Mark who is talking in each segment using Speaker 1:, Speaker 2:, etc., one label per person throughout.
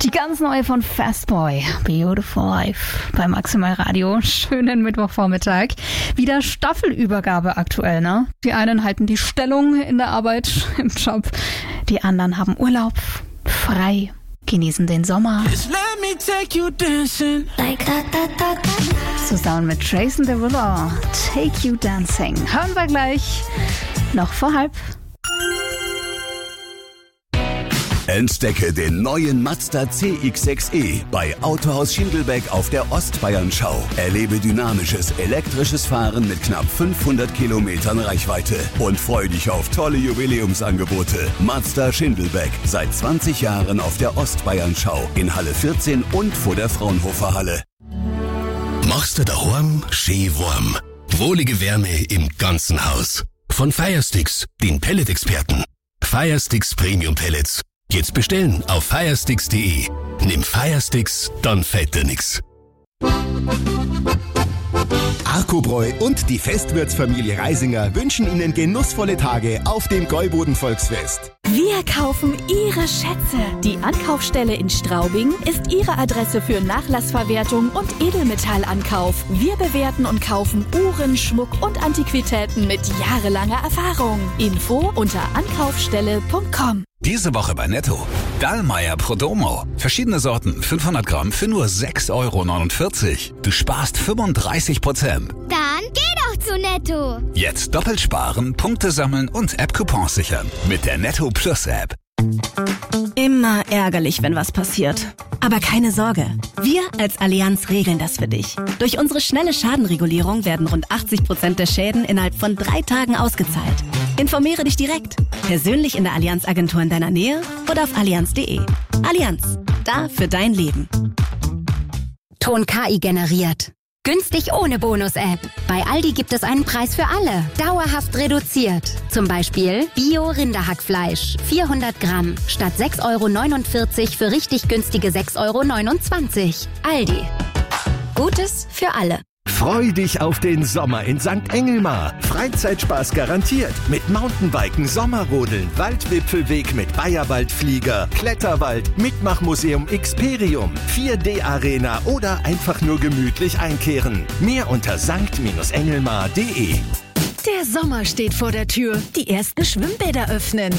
Speaker 1: Die ganz neue von Fastboy, Beautiful Life, bei Maximal Radio. Schönen Mittwochvormittag. Wieder Staffelübergabe aktuell, ne? Die einen halten die Stellung in der Arbeit, im Job. Die anderen haben Urlaub, frei, genießen den Sommer. Zusammen mit Jason Derulo, Take You Dancing. Hören wir gleich, noch vor halb.
Speaker 2: Entdecke den neuen Mazda CX-6e bei Autohaus Schindelbeck auf der Ostbayern-Schau. Erlebe dynamisches, elektrisches Fahren mit knapp 500 Kilometern Reichweite und freu dich auf tolle Jubiläumsangebote. Mazda Schindelbeck, seit 20 Jahren auf der Ostbayern-Schau in Halle 14 und vor der Fraunhofer Halle.
Speaker 3: Machst du daheim schön warm. Wohlige Wärme im ganzen Haus. Von Firesticks, den Pellet-Experten. Firesticks Premium Pellets. Jetzt bestellen auf firesticks.de. Nimm Firesticks, dann fällt dir nix.
Speaker 4: Arkobräu und die Festwirtsfamilie Reisinger wünschen Ihnen genussvolle Tage auf dem Gäuboden-Volksfest.
Speaker 5: Wir kaufen Ihre Schätze. Die Ankaufsstelle in Straubing ist Ihre Adresse für Nachlassverwertung und Edelmetallankauf. Wir bewerten und kaufen Uhren, Schmuck und Antiquitäten mit jahrelanger Erfahrung. Info unter ankaufstelle.com.
Speaker 6: Diese Woche bei Netto. Dallmayr Prodomo. Verschiedene Sorten, 500 Gramm für nur 6,49 €. Du sparst 35%.
Speaker 7: Dann geh doch zu Netto.
Speaker 6: Jetzt doppelt sparen, Punkte sammeln und App-Coupons sichern. Mit der Netto Plus App.
Speaker 8: Immer ärgerlich, wenn was passiert. Aber keine Sorge. Wir als Allianz regeln das für dich. Durch unsere schnelle Schadenregulierung werden rund 80% der Schäden innerhalb von 3 Tagen ausgezahlt. Informiere dich direkt. Persönlich in der Allianz-Agentur in deiner Nähe oder auf allianz.de. Allianz. Da für dein Leben.
Speaker 9: Ton KI generiert. Günstig ohne Bonus-App. Bei Aldi gibt es einen Preis für alle. Dauerhaft reduziert. Zum Beispiel Bio-Rinderhackfleisch. 400 Gramm. Statt 6,49 € für richtig günstige 6,29 €. Aldi. Gutes für alle.
Speaker 4: Freu dich auf den Sommer in St. Engelmar. Freizeitspaß garantiert. Mit Mountainbiken, Sommerrodeln, Waldwipfelweg mit Bayerwaldflieger, Kletterwald, Mitmachmuseum Xperium, 4D-Arena oder einfach nur gemütlich einkehren. Mehr unter sankt-engelmar.de.
Speaker 5: Der Sommer steht vor der Tür. Die ersten Schwimmbäder öffnen.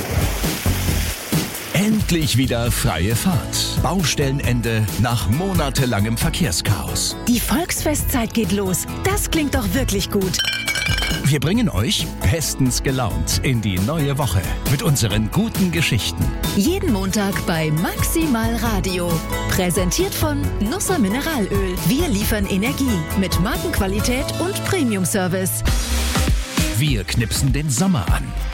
Speaker 3: Endlich wieder freie Fahrt. Baustellenende nach monatelangem Verkehrschaos.
Speaker 5: Die Volksfestzeit geht los. Das klingt doch wirklich gut.
Speaker 3: Wir bringen euch bestens gelaunt in die neue Woche mit unseren guten Geschichten.
Speaker 5: Jeden Montag bei Maximal Radio. Präsentiert von Nusser Mineralöl. Wir liefern Energie mit Markenqualität und Premium-Service.
Speaker 3: Wir knipsen den Sommer an.